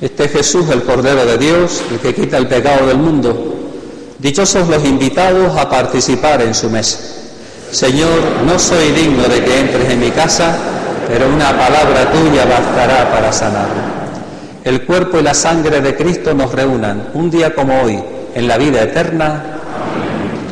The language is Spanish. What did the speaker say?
Este es Jesús, el Cordero de Dios, el que quita el pecado del mundo. Dichosos los invitados a participar en su mesa. Señor, no soy digno de que entres en mi casa, pero una palabra tuya bastará para sanarme. El cuerpo y la sangre de Cristo nos reúnan un día como hoy en la vida eterna.